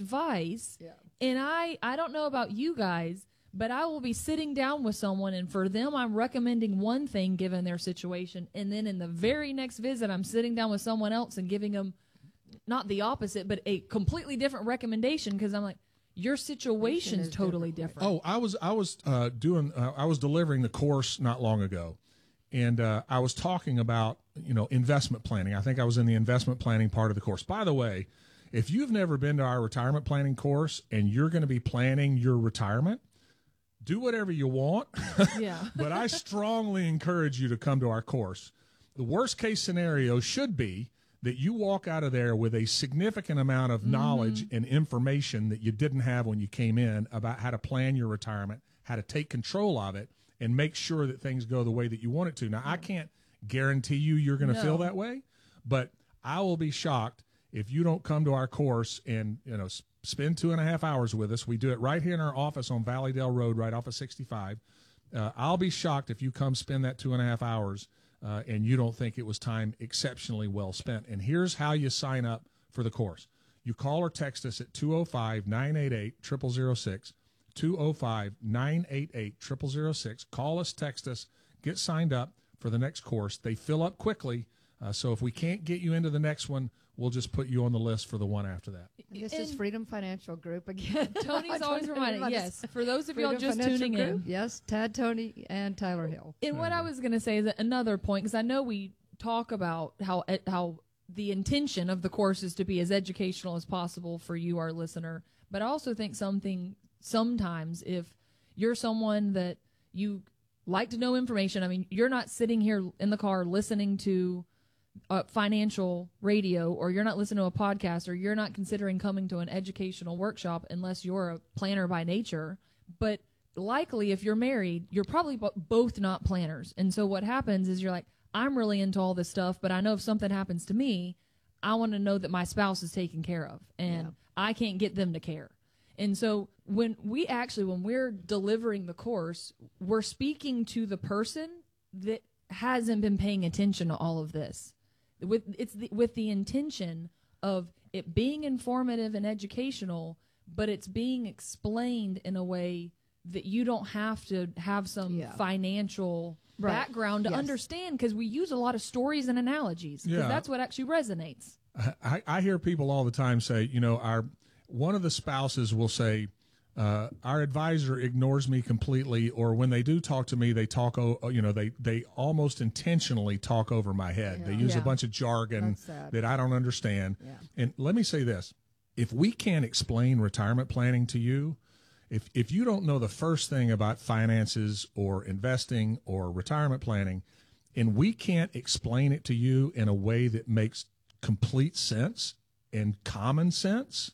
advice. Yeah. And I don't know about you guys, but I will be sitting down with someone, and for them, I'm recommending one thing given their situation. And then in the very next visit, I'm sitting down with someone else and giving them not the opposite, but a completely different recommendation, because I'm like, your situation is totally different. Oh, I was delivering the course not long ago, and I was talking about, investment planning. I think I was in the investment planning part of the course. By the way, if you've never been to our retirement planning course and you're going to be planning your retirement, do whatever you want. Yeah. But I strongly encourage you to come to our course. The worst case scenario should be that you walk out of there with a significant amount of knowledge and information that you didn't have when you came in about how to plan your retirement, how to take control of it, and make sure that things go the way that you want it to. Now, I can't guarantee you're going to feel that way, but I will be shocked if you don't come to our course and, spend 2.5 hours with us. We do it right here in our office on Valleydale Road, right off of 65. I'll be shocked if you come spend that 2.5 hours and you don't think it was time exceptionally well spent. And here's how you sign up for the course. You call or text us at 205-988-0006, 205-988-0006. Call us, text us, get signed up for the next course. They fill up quickly, so if we can't get you into the next one, we'll just put you on the list for the one after that. This is Freedom Financial Group again. Tony's always reminding, yes, for those of y'all just tuning in. Yes, Tad, Tony, and Tyler Hill. And what I was going to say is another point, because I know we talk about how the intention of the course is to be as educational as possible for you, our listener, but I also think sometimes if you're someone that you like to know information, I mean, you're not sitting here in the car listening to financial radio, or you're not listening to a podcast, or you're not considering coming to an educational workshop unless you're a planner by nature. But likely if you're married, you're probably both not planners. And so what happens is you're like, I'm really into all this stuff, but I know if something happens to me, I want to know that my spouse is taken care of, and I can't get them to care. And so when we're delivering the course, we're speaking to the person that hasn't been paying attention to all of this. With the intention of it being informative and educational, but it's being explained in a way that you don't have to have some financial background to understand, because we use a lot of stories and analogies, because that's what actually resonates. I hear people all the time say, one of the spouses will say, our advisor ignores me completely, or when they do talk to me, they talk, they almost intentionally talk over my head. They use a bunch of jargon that I don't understand. Yeah. And let me say this. If we can't explain retirement planning to you, if you don't know the first thing about finances or investing or retirement planning, and we can't explain it to you in a way that makes complete sense and common sense,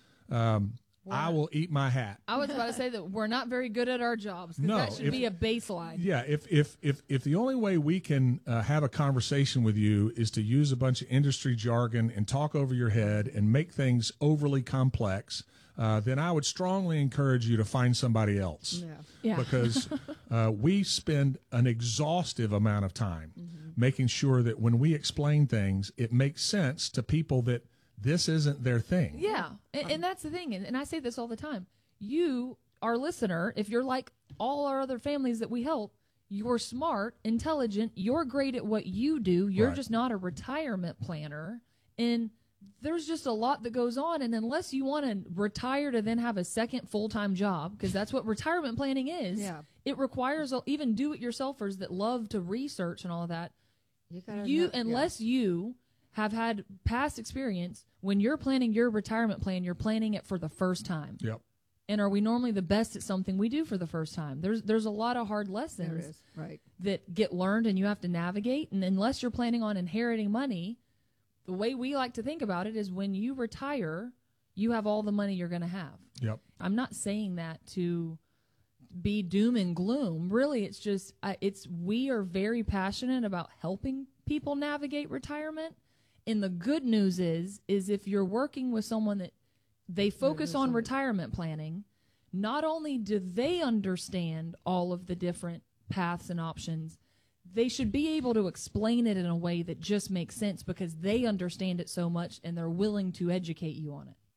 I will eat my hat. I was about to say that we're not very good at our jobs. No, that should be a baseline. Yeah, if the only way we can have a conversation with you is to use a bunch of industry jargon and talk over your head and make things overly complex, then I would strongly encourage you to find somebody else. Yeah. Because we spend an exhaustive amount of time making sure that when we explain things, it makes sense to people that this isn't their thing. Yeah, and that's the thing, and I say this all the time. You, our listener, if you're like all our other families that we help, you're smart, intelligent, you're great at what you do, you're just not a retirement planner, and there's just a lot that goes on, and unless you want to retire to then have a second full-time job, because that's what retirement planning is, it requires even do-it-yourselfers that love to research and all of that. Unless you have had past experience, when you're planning your retirement plan, you're planning it for the first time. Yep. And are we normally the best at something we do for the first time? There's a lot of hard lessons that get learned and you have to navigate. And unless you're planning on inheriting money, the way we like to think about it is when you retire, you have all the money you're going to have. Yep. I'm not saying that to be doom and gloom. Really, it's just we are very passionate about helping people navigate retirement. And the good news is if you're working with someone that they focus on retirement planning, not only do they understand all of the different paths and options, they should be able to explain it in a way that just makes sense because they understand it so much and they're willing to educate you on it.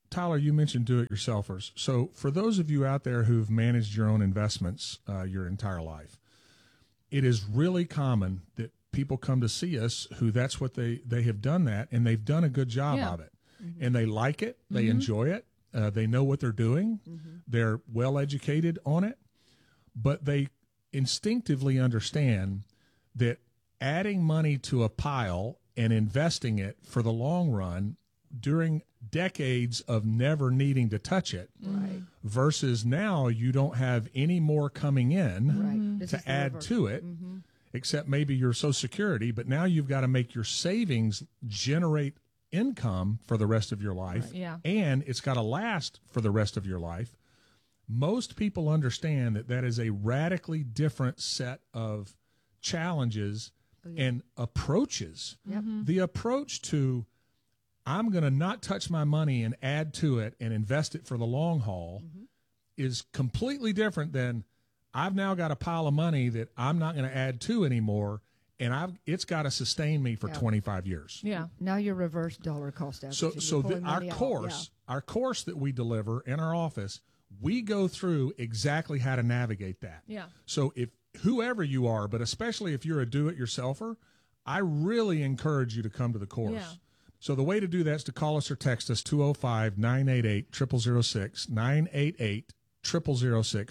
Tyler, you mentioned do-it-yourselfers. So for those of you out there who've managed your own investments your entire life, it is really common that people come to see us who that's what they have done that, and they've done a good job of it. Mm-hmm. And they like it. They enjoy it. They know what they're doing. Mm-hmm. They're well educated on it. But they instinctively understand that adding money to a pile and investing it for the long run during decades of never needing to touch it, Right. versus now you don't have any more coming in Right. to add to it, except maybe your Social Security, but now you've got to make your savings generate income for the rest of your life, Right, yeah. and it's got to last for the rest of your life. Most people understand that that is a radically different set of challenges and approaches. Yep. The approach to I'm going to not touch my money and add to it and invest it for the long haul is completely different than I've now got a pile of money that I'm not going to add to anymore, and it's got to sustain me for 25 years. Yeah. Now you're reverse dollar cost averaging. So You're pulling our money out. course that we deliver in our office, we go through exactly how to navigate that. Yeah. So if whoever you are, but especially if you're a do-it-yourselfer, I really encourage you to come to the course. Yeah. So the way to do that is to call us or text us 205-988-0006, 988-0006,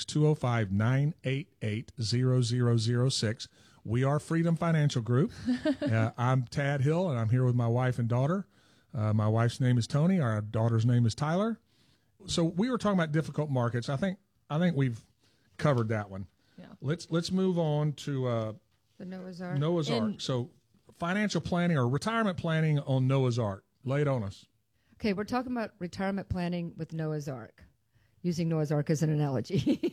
205-988-0006. We are Freedom Financial Group. I'm Tad Hill, and I'm here with my wife and daughter. My wife's name is Tony. Our daughter's name is Tyler. So we were talking about difficult markets. I think we've covered that one. Yeah. Let's move on to The Noah's Ark. Noah's Ark. So financial planning or retirement planning on Noah's Ark. Lay it on us. Okay, we're talking about retirement planning with Noah's Ark, using Noah's Ark as an analogy.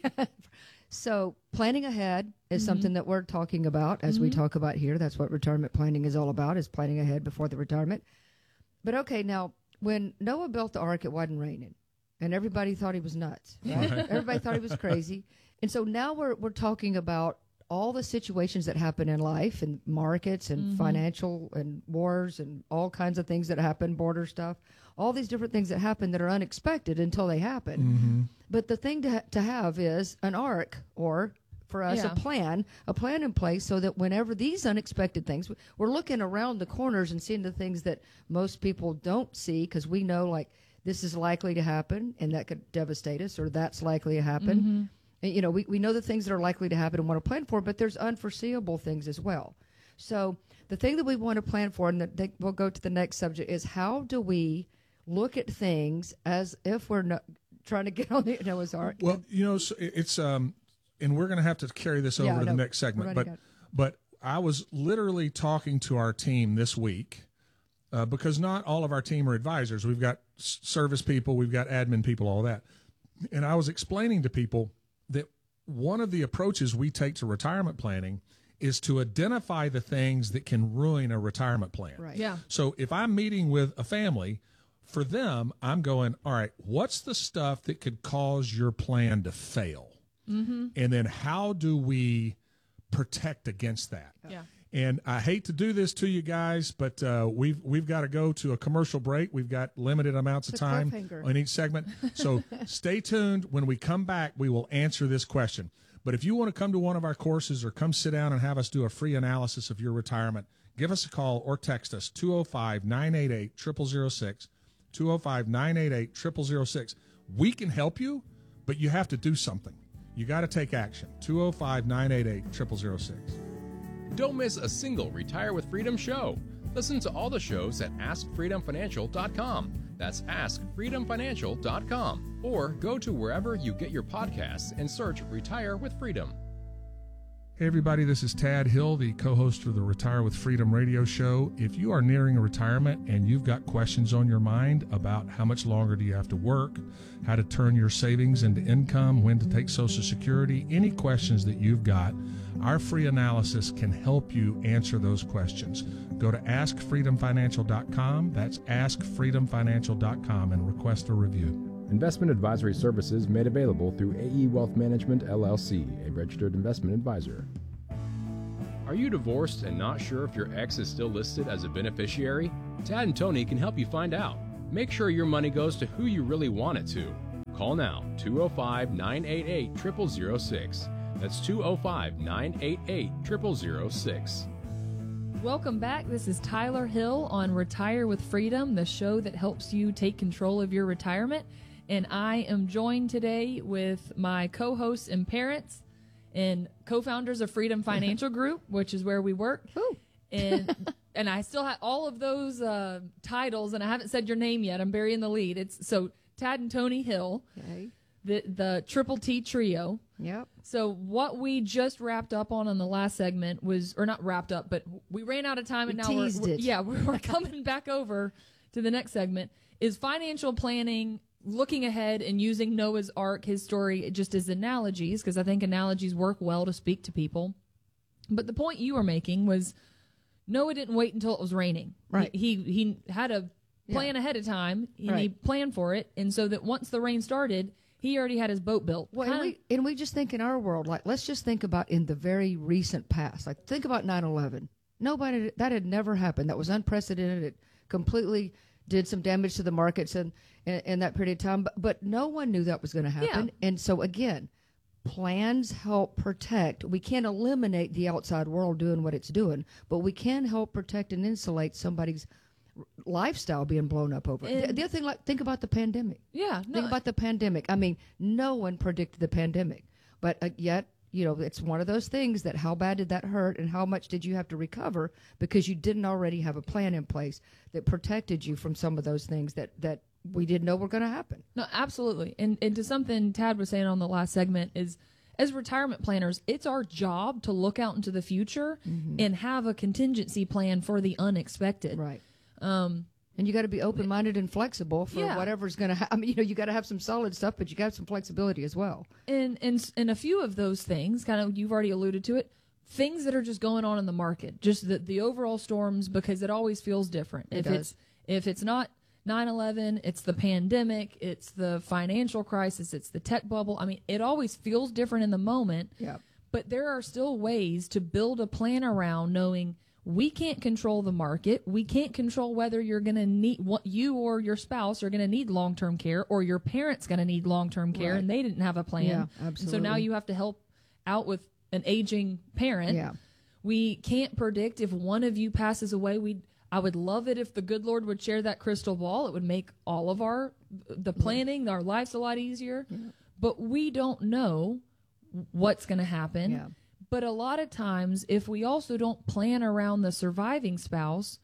So planning ahead is something that we're talking about as we talk about here. That's what retirement planning is all about, is planning ahead before the retirement. But okay, now, when Noah built the ark, it wasn't raining, and everybody thought he was nuts, right? Everybody thought he was crazy. And so now we're talking about all the situations that happen in life and markets and financial and wars and all kinds of things that happen, border stuff, all these different things that happen that are unexpected until they happen. But the thing to have is an ark, or for us, a plan in place, so that whenever these unexpected things, we're looking around the corners and seeing the things that most people don't see, because we know, like, this is likely to happen and that could devastate us, or that's likely to happen. And, you know, we know the things that are likely to happen and want to plan for, but there's unforeseeable things as well. So the thing that we want to plan for, and we'll go to the next subject, is how do we look at things as if we're trying to get on the Noah's Ark? Well, you know, so it's and we're going to have to carry this over to the next segment. But I was literally talking to our team this week, because not all of our team are advisors. We've got service people, we've got admin people, all that. And I was explaining to people that one of the approaches we take to retirement planning is to identify the things that can ruin a retirement plan. Right. Yeah. So if I'm meeting with a family, for them, I'm going, all right, what's the stuff that could cause your plan to fail? And then how do we protect against that? Yeah. And I hate to do this to you guys, but we've got to go to a commercial break. We've got limited amounts of time on each segment. So stay tuned. When we come back, we will answer this question. But if you want to come to one of our courses or come sit down and have us do a free analysis of your retirement, give us a call or text us, 205-988-0006, 205-988-0006. We can help you, but you have to do something. You got to take action, 205-988-0006. Don't miss a single Retire with Freedom show. Listen to all the shows at AskFreedomFinancial.com. That's AskFreedomFinancial.com. Or go to wherever you get your podcasts and search Retire with Freedom. Hey everybody, this is Tad Hill, the co-host for the Retire with Freedom radio show. If you are nearing a retirement and you've got questions on your mind about how much longer do you have to work, how to turn your savings into income, when to take Social Security, any questions that you've got, our free analysis can help you answer those questions. Go to AskFreedomFinancial.com, that's AskFreedomFinancial.com, and request a review. Investment advisory services made available through AE Wealth Management, LLC, a registered investment advisor. Are you divorced and not sure if your ex is still listed as a beneficiary? Tad and Tony can help you find out. Make sure your money goes to who you really want it to. Call now, 205-988-0006. That's 205-988-0006. Welcome back. This is Tyler Hill on Retire with Freedom, the show that helps you take control of your retirement. And I am joined today with my co-hosts and parents and co-founders of Freedom Financial Group, which is where we work. Ooh. And I still have all of those titles, and I haven't said your name yet. I'm burying the lead. It's so Tad and Tony Hill, Okay. the Triple T Trio. Yep. So what we just wrapped up on the last segment was, or not wrapped up, but we ran out of time, and now teased it. we're coming back over to the next segment. Is financial planning, looking ahead and using Noah's Ark, his story, just as analogies, because I think analogies work well to speak to people. But the point you were making was Noah didn't wait until it was raining. Right. He had a plan ahead of time, and he planned for it, and so that once the rain started, he already had his boat built. Well, and we just think in our world, like, let's just think about in the very recent past. Like, think about 9/11. That had never happened. That was unprecedented. It completely did some damage to the markets in that period of time. But no one knew that was going to happen. Yeah. And so, again, plans help protect. We can't eliminate the outside world doing what it's doing, but we can help protect and insulate somebody's lifestyle being blown up over. The other thing, like, think about the pandemic. Yeah. Think about the pandemic. I mean, no one predicted the pandemic, but yet, you know, it's one of those things that how bad did that hurt and how much did you have to recover because you didn't already have a plan in place that protected you from some of those things that we didn't know were going to happen. No, absolutely. And to something Tad was saying on the last segment is, as retirement planners, it's our job to look out into the future and have a contingency plan for the unexpected. Right. And you got to be open-minded and flexible for whatever's going to happen. I mean, you know, you got to have some solid stuff, but you got some flexibility as well. And a few of those things, kind of, you've already alluded to it, things that are just going on in the market, just the overall storms, because it always feels different. If it's not 9/11, it's the pandemic, it's the financial crisis, it's the tech bubble. I mean, it always feels different in the moment. Yeah. But there are still ways to build a plan around knowing we can't control the market. We can't control whether you're going to need, what you or your spouse are going to need long-term care, or your parents going to need long-term care, and they didn't have a plan. Yeah, absolutely. And so now you have to help out with an aging parent. Yeah. We can't predict if one of you passes away. I would love it if the good Lord would share that crystal ball. It would make all of the planning, our lives a lot easier. Yeah. But we don't know what's going to happen. Yeah. But a lot of times, if we also don't plan around the surviving spouse,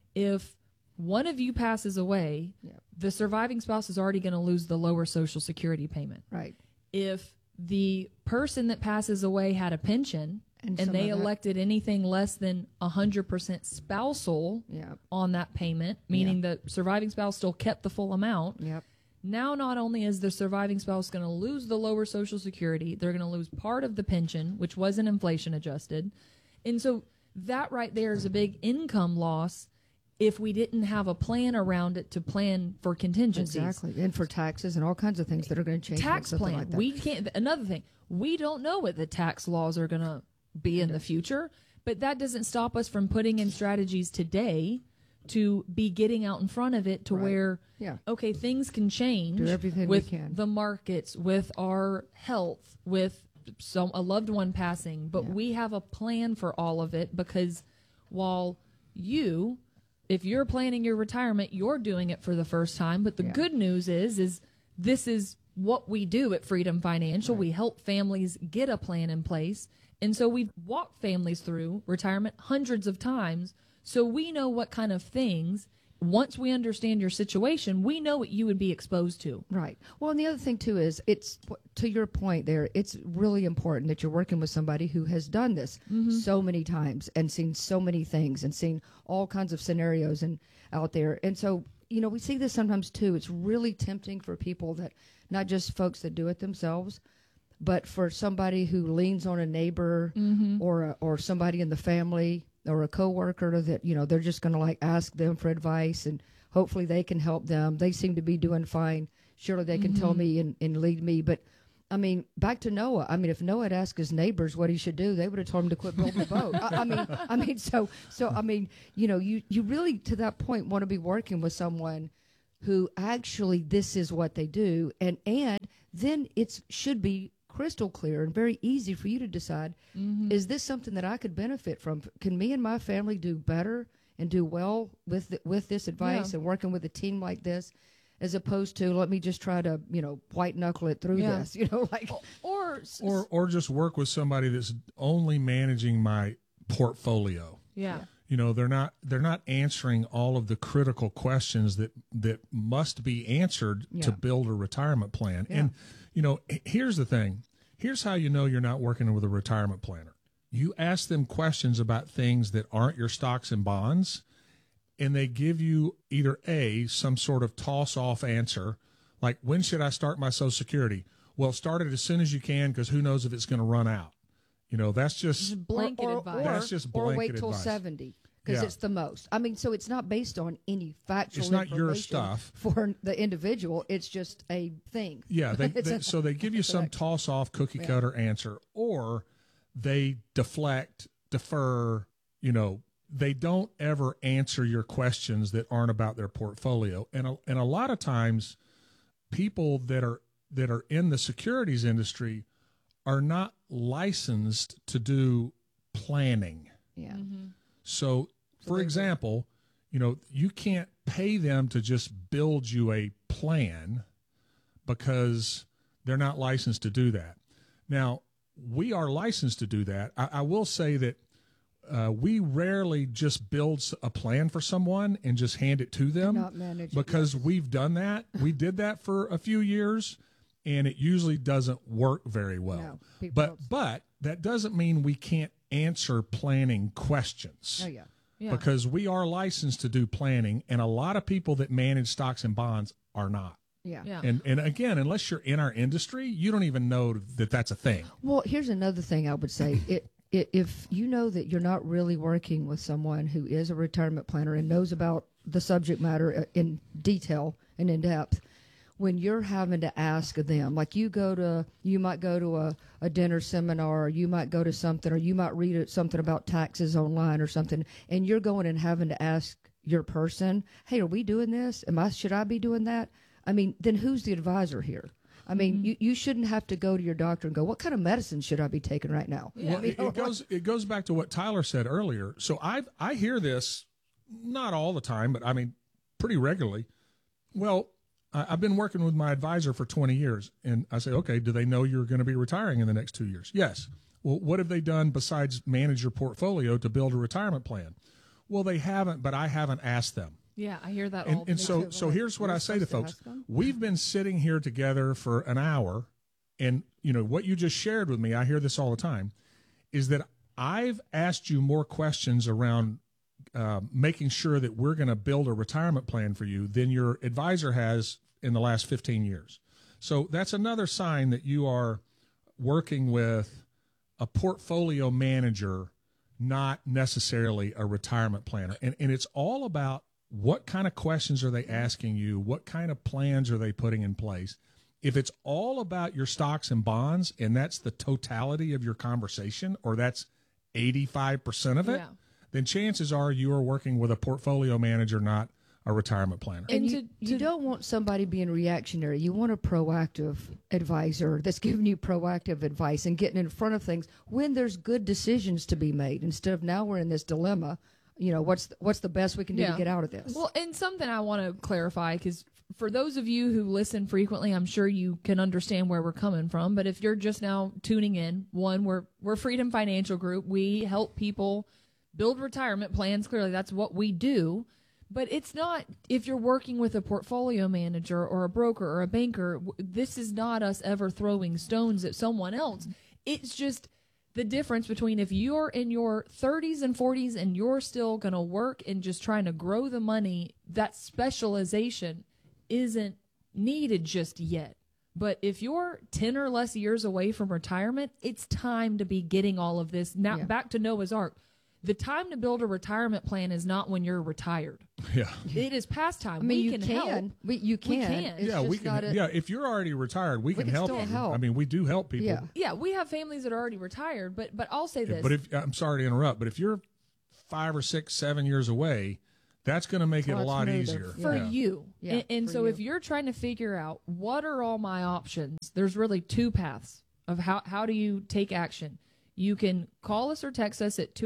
if one of you passes away, the surviving spouse is already going to lose the lower Social Security payment. Right. If the person that passes away had a pension and they elected anything less than 100% spousal on that payment, meaning the surviving spouse still kept the full amount, now not only is the surviving spouse going to lose the lower Social Security, they're going to lose part of the pension, which wasn't inflation adjusted. And so that right there is a big income loss if we didn't have a plan around it to plan for contingencies. Exactly. And for taxes and all kinds of things that are going to change. Tax plan. Like that. We can't. Another thing, we don't know what the tax laws are going to be in the future, but that doesn't stop us from putting in strategies today to be getting out in front of it to where, okay, things can change. Do everything with we can. The markets, with our health, with a loved one passing, but we have a plan for all of it, because while if you're planning your retirement, you're doing it for the first time. But the good news is this is what we do at Freedom Financial. We help families get a plan in place. And so we've walked families through retirement hundreds of times. So we know what kind of things, once we understand your situation, we know what you would be exposed to. Right. Well, and the other thing, too, is it's, to your point there, it's really important that you're working with somebody who has done this so many times and seen so many things and seen all kinds of scenarios out there. And so, you know, we see this sometimes, too. It's really tempting for people that, not just folks that do it themselves, but for somebody who leans on a neighbor or somebody in the family or a coworker that, you know, they're just going to like ask them for advice and hopefully they can help them. They seem to be doing fine. Surely they can tell me and lead me. But I mean, back to Noah. I mean, if Noah had asked his neighbors what he should do, they would have told him to quit building a boat. I mean, so I mean, you know, you really to that point want to be working with someone who actually this is what they do, and then it should be crystal clear and very easy for you to decide, is this something that I could benefit from? Can me and my family do better and do well with this advice and working with a team like this, as opposed to let me just try to, white knuckle it through this, like or just work with somebody that's only managing my portfolio. Yeah. They're not answering all of the critical questions that must be answered to build a retirement plan. And here's the thing. Here's how you know you're not working with a retirement planner. You ask them questions about things that aren't your stocks and bonds, and they give you either some sort of toss-off answer, like, when should I start my Social Security? Well, start it as soon as you can, because who knows if it's going to run out. That's just blanket advice. That's just or blanket wait till advice. 70, because it's the most. I mean, so it's not based on any factual It's not your information stuff. for the individual. It's just a thing. Yeah, so they give you some toss-off cookie-cutter answer, or they deflect, defer, they don't ever answer your questions that aren't about their portfolio. And a lot of times people that are in the securities industry are not licensed to do planning. Yeah. So, for example, you can't pay them to just build you a plan because they're not licensed to do that. Now, we are licensed to do that. I will say that we rarely just build a plan for someone and just hand it to them, Not manage it, because we've done that. We did that for a few years, and it usually doesn't work very well. No, people don't. But that doesn't mean we can't answer planning questions. Oh, yeah. Yeah. Because we are licensed to do planning, and a lot of people that manage stocks and bonds are not. Yeah. Yeah. And again, unless you're in our industry, you don't even know that that's a thing. Well, here's another thing I would say. If you know that you're not really working with someone who is a retirement planner and knows about the subject matter in detail and in depth, when you're having to ask them, like you might go to a dinner seminar, or you might go to something, or you might read something about taxes online or something, and you're going and having to ask your person, hey, are we doing this? Should I be doing that? I mean, then who's the advisor here? I mean, you shouldn't have to go to your doctor and go, what kind of medicine should I be taking right now? Well, it goes back to what Tyler said earlier. So I hear this not all the time, but I mean pretty regularly. Well, I've been working with my advisor for 20 years, and I say, okay, do they know you're going to be retiring in the next 2 years? Yes. Well, what have they done besides manage your portfolio to build a retirement plan? Well, they haven't, but I haven't asked them. Yeah, I hear that all the And time. so here's what I say to folks. ask them? We've been sitting here together for an hour, and what you just shared with me, I hear this all the time, is that I've asked you more questions around making sure that we're going to build a retirement plan for you than your advisor has in the last 15 years. So that's another sign that you are working with a portfolio manager, not necessarily a retirement planner. And it's all about what kind of questions are they asking you? What kind of plans are they putting in place? If it's all about your stocks and bonds, and that's the totality of your conversation, or that's 85% of it, then chances are you are working with a portfolio manager, not a retirement planner. And you don't want somebody being reactionary. You want a proactive advisor that's giving you proactive advice and getting in front of things when there's good decisions to be made, instead of now we're in this dilemma. What's the best we can do to get out of this? Well, and something I want to clarify, because for those of you who listen frequently, I'm sure you can understand where we're coming from. But if you're just now tuning in, we're Freedom Financial Group. We help people build retirement plans. Clearly, that's what we do. But it's not, if you're working with a portfolio manager or a broker or a banker, this is not us ever throwing stones at someone else. It's just the difference between if you're in your 30s and 40s and you're still going to work and just trying to grow the money, that specialization isn't needed just yet. But if you're 10 or less years away from retirement, it's time to be getting all of this. Now, back to Noah's Ark. The time to build a retirement plan is not when you're retired. Yeah. It is past time. I mean, you can help. You can. can. It's Yeah, we just can. not a- Yeah, if you're already retired, we can help still you. help. I mean, we do help people. Yeah. Yeah, we have families that are already retired, but I'll say this. But I'm sorry to interrupt, but if you're 5 or 6, 7 years away, That's going to make it a lot lot smoother. easier. for Yeah. you. Yeah, And for so you. if you're trying to figure out what are all my options, there's really two paths of how do you take action. You can call us or text us at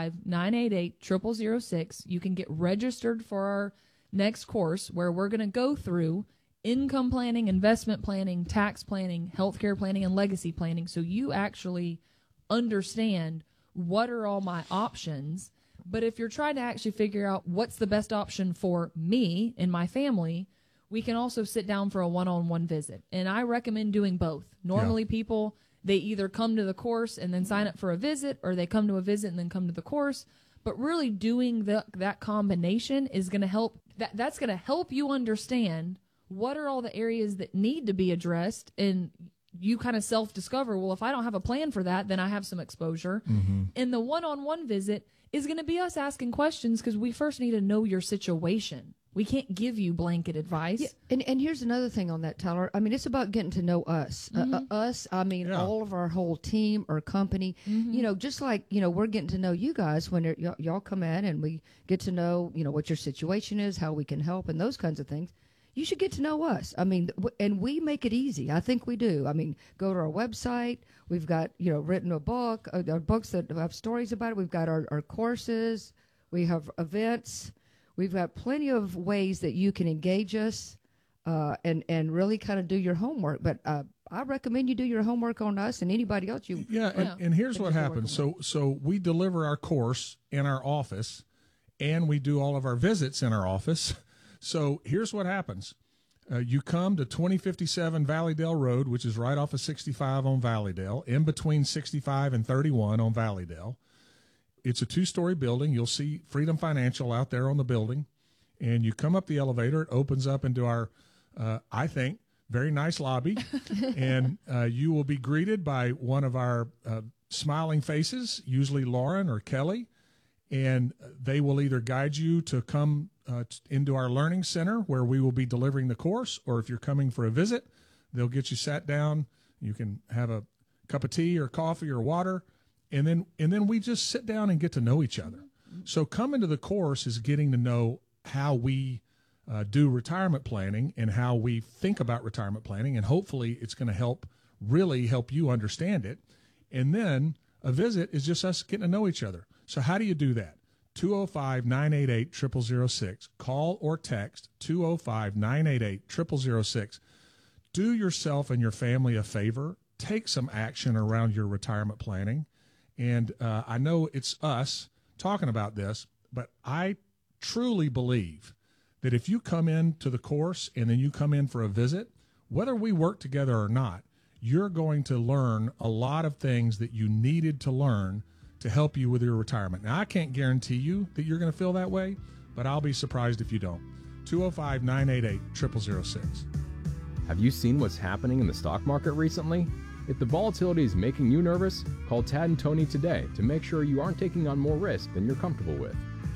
205-988-0006. You can get registered for our next course where we're going to go through income planning, investment planning, tax planning, healthcare planning, and legacy planning. So you actually understand what are all my options. But if you're trying to actually figure out what's the best option for me and my family, we can also sit down for a one-on-one visit. And I recommend doing both. Normally people, they either come to the course and then sign up for a visit, or they come to a visit and then come to the course. But really doing that combination is going to help. That's going to help you understand what are all the areas that need to be addressed, and you kind of self-discover, well, if I don't have a plan for that, then I have some exposure. And the one-on-one visit is going to be us asking questions because we first need to know your situation. We can't give you blanket advice. Yeah, and here's another thing on that, Tyler. I mean, it's about getting to know us. I mean, all of our whole team or company. You know, just like, you know, we're getting to know you guys when y'all come in and we get to know, you know, what your situation is, how we can help, and those kinds of things. You should get to know us. I mean, and we make it easy. I think we do. I mean, go to our website. We've got, you know, written a book, our books that have stories about it. We've got our courses. We have events. We've got plenty of ways that you can engage us and really kind of do your homework. But I recommend you do your homework on us and anybody else you. And here's what happens. So we deliver our course in our office, and we do all of our visits in our office. So here's what happens. You come to 2057 Valleydale Road, which is right off of 65 on Valleydale, in between 65 and 31 on Valleydale. It's a 2-story building. You'll see Freedom Financial out there on the building. And you come up the elevator. It opens up into our, I think, very nice lobby. And you will be greeted by one of our smiling faces, usually Lauren or Kelly. And they will either guide you to come into our learning center where we will be delivering the course, or if you're coming for a visit, they'll get you sat down. You can have a cup of tea or coffee or water, and then we just sit down and get to know each other. So coming to the course is getting to know how we do retirement planning and how we think about retirement planning, and hopefully it's going to really help you understand it. And then a visit is just us getting to know each other. So how do you do that? 205-988-0006. Call or text 205-988-0006. Do yourself and your family a favor. Take some action around your retirement planning. And I know it's us talking about this, but I truly believe that if you come into the course and then you come in for a visit, whether we work together or not, you're going to learn a lot of things that you needed to learn to help you with your retirement. Now, I can't guarantee you that you're going to feel that way, but I'll be surprised if you don't. 205-988-0006. Have you seen what's happening in the stock market recently? If the volatility is making you nervous, call Tad and Tony today to make sure you aren't taking on more risk than you're comfortable with.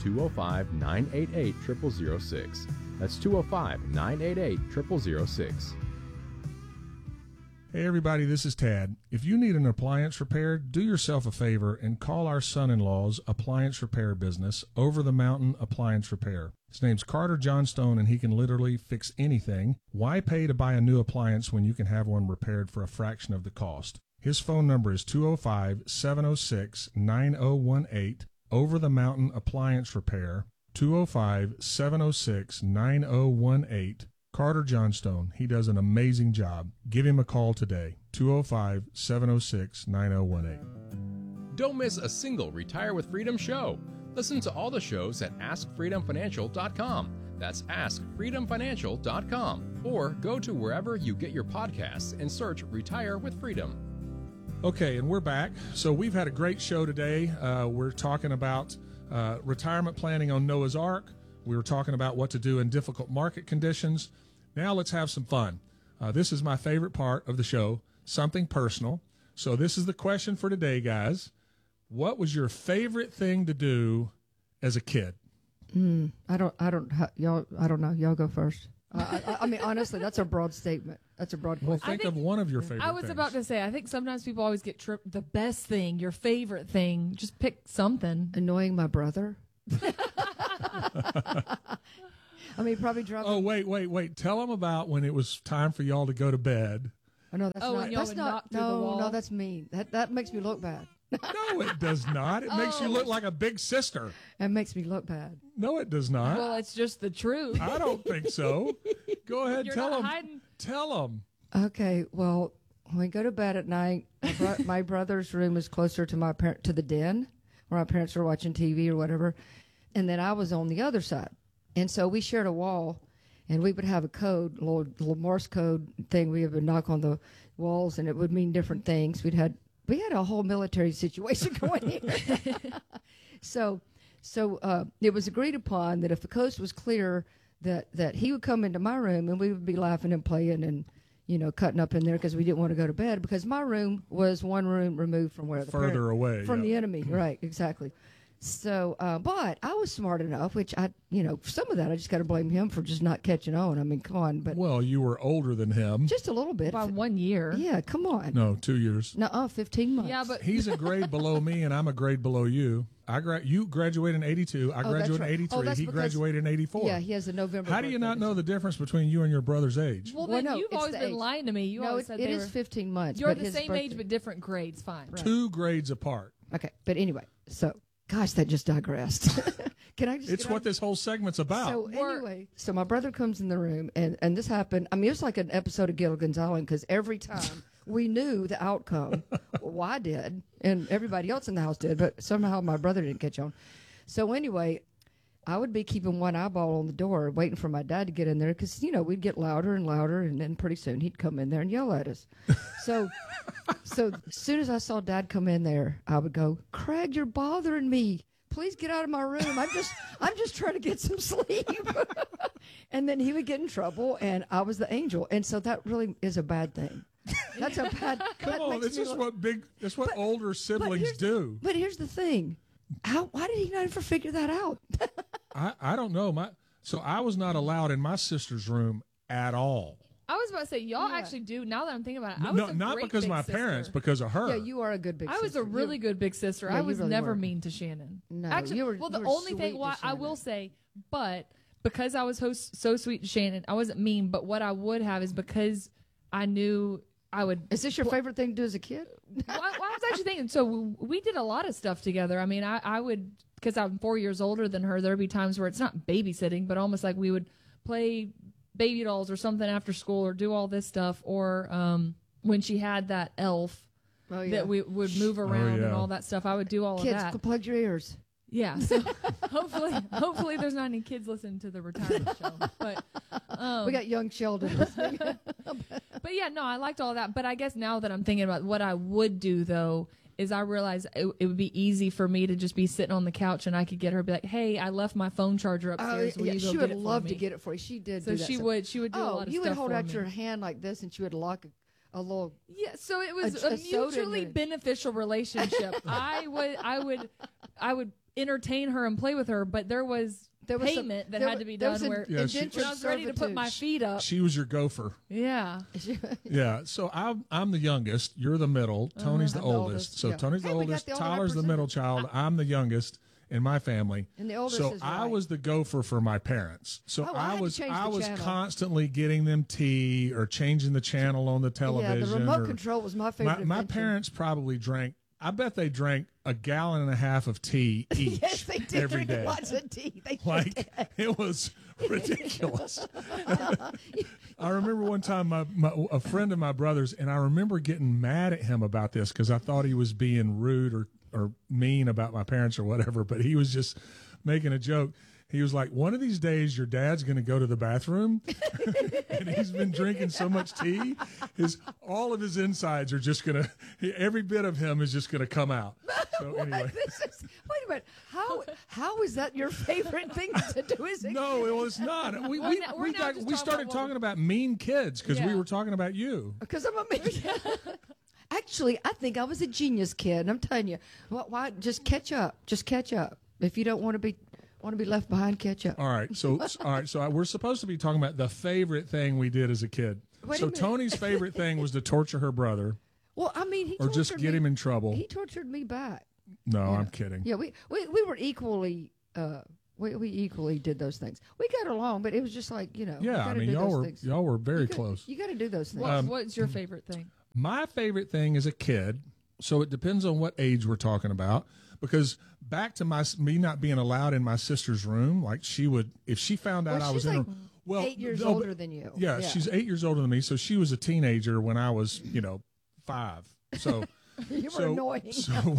205-988-0006. That's 205-988-0006. Hey everybody, this is Tad. If you need an appliance repaired, do yourself a favor and call our son-in-law's appliance repair business, Over the Mountain Appliance Repair. His name's Carter Johnstone, and he can literally fix anything. Why pay to buy a new appliance when you can have one repaired for a fraction of the cost? His phone number is 205-706-9018, Over the Mountain Appliance Repair, 205-706-9018. Carter Johnstone. He does an amazing job. Give him a call today, 205-706-9018. Don't miss a single Retire with Freedom show. Listen to all the shows at AskFreedomFinancial.com. That's AskFreedomFinancial.com. Or go to wherever you get your podcasts and search Retire with Freedom. Okay, and we're back. So we've had a great show today. We're talking about retirement planning on Noah's Ark. We were talking about what to do in difficult market conditions. Now let's have some fun. This is my favorite part of the show, something personal. So this is the question for today, guys. What was your favorite thing to do as a kid? I don't know. Y'all go first. I mean, honestly, that's a broad statement. That's a broad Well, question. think of one of your favorite I was things. about to say, I think sometimes people always get tripped. The best thing, your favorite thing, just pick something. Annoying my brother. I mean, probably drunk. Oh, wait. Tell them about when it was time for y'all to go to bed. Oh, no, that's Oh, not. and y'all That's would not. knock through the No, wall? no, that's mean. That makes me look bad. No, it does not. It makes you look like a big sister. That makes me look bad. No, it does not. Well, it's just the truth. I don't think so. Go ahead, You're tell not them. hiding. Tell them. Okay, well, when we go to bed at night, my brother's room is closer to to the den where my parents were watching TV or whatever, and then I was on the other side, and so we shared a wall, and we would have a code, little Morse code thing. We would knock on the walls, and it would mean different things. We had a whole military situation going here. So it was agreed upon that if the coast was clear, that he would come into my room and we would be laughing and playing and cutting up in there because we didn't want to go to bed because my room was one room removed from where Further away. from yeah. the enemy. Right, exactly. So, but I was smart enough, which some of that I just got to blame him for just not catching on. I mean, come on, but Well, you were older than him. just a little bit. By 1 year. Yeah, come on. No, 2 years. No, 15 months. Yeah, but He's a grade below me, and I'm a grade below you. You graduated in 82. I that's graduated right. in 83. Oh, that's he because- graduated in 84. Yeah, he has a November. How do you birthday not this know year. the difference between you and your brother's age? well, Well, then no, you've it's always the been age. lying to me. You No, always it said is 15 months. You're but the his same birthday- age but different grades. Fine. Right. 2 grades apart. Okay, but anyway, so gosh, that just digressed. Can I just? It's get what on- this whole segment's about. So Work. anyway, so my brother comes in the room, and this happened. I mean, it was like an episode of Gilligan's Island because every time we knew the outcome. Well, I did, and everybody else in the house did, but somehow my brother didn't catch on. So anyway, I would be keeping one eyeball on the door, waiting for my dad to get in there because we'd get louder and louder, and then pretty soon he'd come in there and yell at us. So as soon as I saw Dad come in there, I would go, "Craig, you're bothering me. Please get out of my room. I'm just trying to get some sleep." And then he would get in trouble, and I was the angel, and so that really is a bad thing. That's a bad. Come on, this is that's what older siblings here's- do. But here's the thing. Why did he not ever figure that out? I don't know. So I was not allowed in my sister's room at all. I was about to say, y'all Yeah. actually do. Now that I'm thinking about it, I was No, a not great because of big my sister. parents, because of her. Yeah, you are a good big I was sister. a really good big sister. Yeah, I you was really never were. mean to Shannon. No, Actually, you were- well, you the were only sweet thing to why I Shannon. will say, but because I was so sweet to Shannon, I wasn't mean. But what I would have is because I knew I would. Is this your favorite thing to do as a kid? Well, I was actually thinking. So we did a lot of stuff together. I mean, I would, because I'm 4 years older than her. There'd be times where it's not babysitting, but almost like we would play baby dolls or something after school, or do all this stuff, or when she had that elf Oh yeah. that we would move around and yeah. all that stuff. I would do all of Kids, that. plug your ears. Yeah. So hopefully there's not any kids listening to the retirement show. But We got young children listening. but yeah, no, I liked all that. But I guess now that I'm thinking about what I would do though, is I realized it would be easy for me to just be sitting on the couch and I could get her, be like, "Hey, I left my phone charger upstairs. Will you go she get would it for love me?" to get it for you. She did. So do that she stuff. would do a lot of you stuff would hold for out me. your hand like this, and she would lock a little. Yeah, so it was a a, soda in mutually there. beneficial relationship. I would entertain her and play with her, but there was There was payment that there had wa- to be there done was an where Yeah, indentured when I was ready to put my servitude. feet up. She was your gopher. Yeah. Yeah. So I'm the youngest. You're the middle. Tony's the I'm the oldest. oldest, So yeah. Tony's the Hey, we got oldest. the older Tyler's the middle child. I'm the youngest in my family. And the oldest So is I right. was the gopher for my parents. So Oh, I had to change the I was channel. constantly getting them tea or changing the channel on the television. Yeah, the remote or- control was my favorite. my invention. parents probably drank. I bet they drank a gallon and a half of tea each Yes, they did every drink day. lots of tea. They Like it was ridiculous. I remember one time a friend of my brother's, and I remember getting mad at him about this because I thought he was being rude or mean about my parents or whatever, but he was just making a joke. He was like, "One of these days, your dad's going to go to the bathroom, and he's been drinking so much tea, all of his insides are just going to, every bit of him is just going to come out." So anyway, Wait a minute. How is that your favorite thing to do? Is it? no, it was not. We Well, now- we're now just we talking started about talking about mean kids because we Yeah. were talking about you. Because I'm a Actually, I think I was a genius kid. And I'm telling you, why? Just catch up. Just catch up. If you don't want to be left behind, catch up. All right, so we're supposed to be talking about the favorite thing we did as a kid. Wait a So minute. Tony's favorite thing was to torture her brother Well, I mean, he or just tortured get me. him in trouble. He tortured me back. No, Yeah. I'm kidding. Yeah, we were equally We equally did those things. We got along, but it was just like, you know. Yeah, I mean, y'all were very close. You got to do those things. What's your favorite thing? My favorite thing as a kid, so it depends on what age we're talking about, because back to me not being allowed in my sister's room, like she would, if she found out I was in her. Well, 8 years older than you. Yeah, she's 8 years older than me, so she was a teenager when I was, 5. So you were annoying.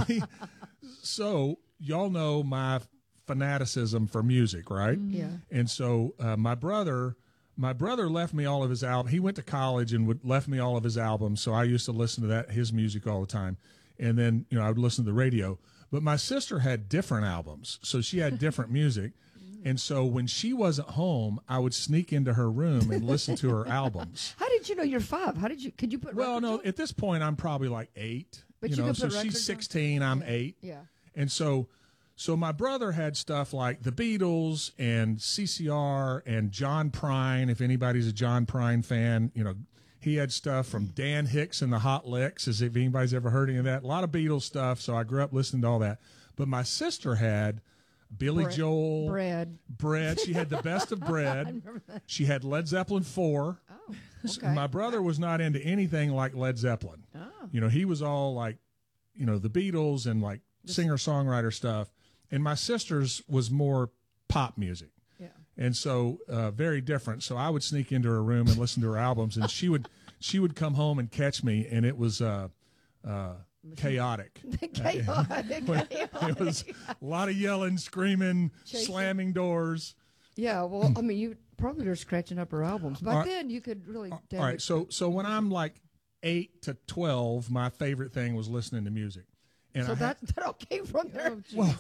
So y'all know my fanaticism for music, right? Yeah. And so my brother left me all of his albums. He went to college and left me all of his albums, so I used to listen to his music all the time. And then, I would listen to the radio. But my sister had different albums, so she had different music. And so when she wasn't home, I would sneak into her room and listen to her albums. How did you know you're 5? Could you put Well, records no, on? At this point, I'm probably like 8. But you could so put she's records 16, I'm 8. Yeah. And so my brother had stuff like the Beatles and CCR and John Prine. If anybody's a John Prine fan, he had stuff from Dan Hicks and the Hot Licks, as if anybody's ever heard any of that. A lot of Beatles stuff, so I grew up listening to all that. But my sister had Billy Joel. Bread. She had the best of Bread. She had Led Zeppelin 4. Oh, Okay. okay. My brother was not into anything like Led Zeppelin. Oh. He was all like, the Beatles and like singer-songwriter stuff. And my sister's was more pop music. Yeah. And so very different. So I would sneak into her room and listen to her albums, and she would come home and catch me, and it was chaotic. Chaotic. It was a lot of yelling, screaming, slamming doors. Yeah, well, I mean, you probably were scratching up her albums. Back then, you could really. All right, so when I'm like 8 to 12, my favorite thing was listening to music. And so that all came from there.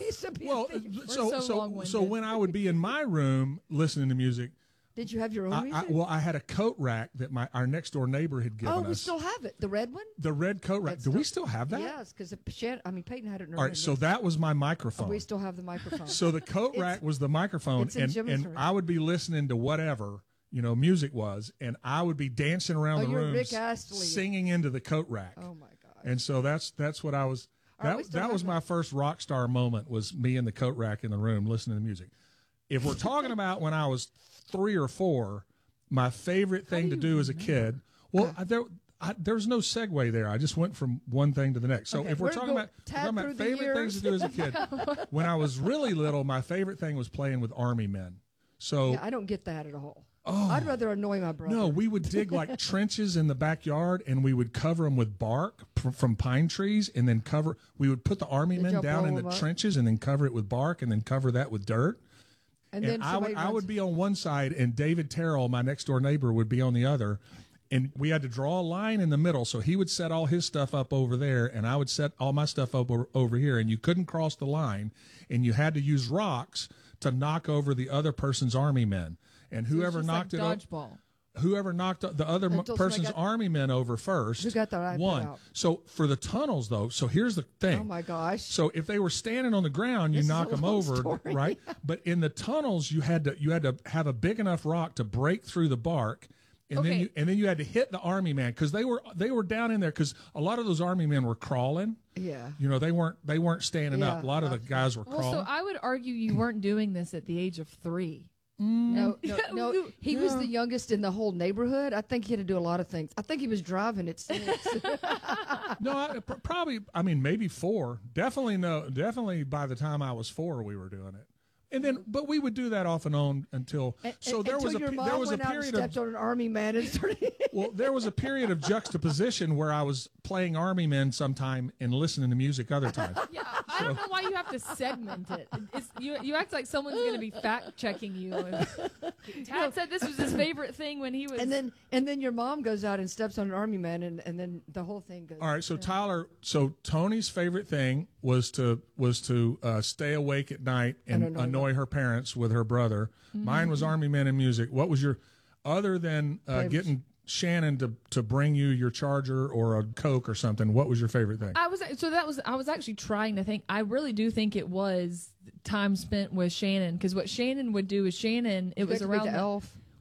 So when I would be in my room listening to music, did you have your own music? I had a coat rack that our next door neighbor had given us. Oh, we still have it. The red one? The red coat rack. Do we still have that? Yes, because Peyton had it in her All right, room. so that was my microphone. Oh, we still have the microphone. So the coat rack was the microphone, and I would be listening to whatever music was, and I would be dancing around the room, Rick Astley, singing into the coat rack. Oh my gosh! And so that's what I was. That was my first rock star moment, was me in the coat rack in the room listening to music. If we're talking about when I was 3 or 4, my favorite thing to do as a kid, there's no segue there. I just went from one thing to the next. So if we're talking about favorite things to do as a kid, when I was really little, my favorite thing was playing with Army men. So I don't get that at all. Oh, I'd rather annoy my brother. No, we would dig like trenches in the backyard, and we would cover them with bark from pine trees, and then we would put the Army men down in the trenches, and then cover it with bark, and then cover that with dirt. And then I would be on one side, and David Terrell, my next door neighbor, would be on the other. And we had to draw a line in the middle. So he would set all his stuff up over there, and I would set all my stuff up over here. And you couldn't cross the line, and you had to use rocks to knock over the other person's Army men. And whoever knocked dodgeball. Whoever knocked the other person's Army men over first, who got their won. Out. So for the tunnels, though, so here's the thing. Oh my gosh! So if they were standing on the ground, you knock them over, story. right? But in the tunnels, you had to have a big enough rock to break through the bark. And then you had to hit the Army man, because they were down in there, because a lot of those Army men were crawling. Yeah. They weren't standing up. A lot of the guys were crawling. So I would argue you weren't doing this at the age of 3. No. He was the youngest in the whole neighborhood. I think he had to do a lot of things. I think he was driving at 6. No, probably. I mean, maybe 4. Definitely by the time I was 4, we were doing it. And then, but we would do that off and on until. There was a period stepped on an Army man and started. Well, there was a period of juxtaposition where I was playing Army men sometime and listening to music other times. Yeah, I don't know why you have to segment it. You act like someone's going to be fact checking you. Tad said this was his favorite thing when he was. And then your mom goes out and steps on an Army man, and then the whole thing goes. All right, so Tyler, Tony's favorite thing was to stay awake at night and annoy her parents with her brother. Mm-hmm. Mine was Army men and music. What was your, other than getting Shannon to bring you your charger or a Coke or something, what was your favorite thing? I was actually trying to think. I really do think it was time spent with Shannon, because what Shannon would do is it was around the elf.